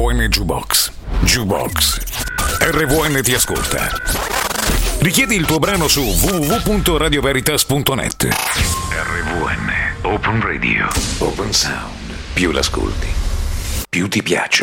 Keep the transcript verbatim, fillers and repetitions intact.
V N Jukebox. Jukebox. R V N ti ascolta. Richiedi il tuo brano su w w w punto radio veritas punto net. R V N Open Radio. Open Sound. Più l'ascolti, più ti piace.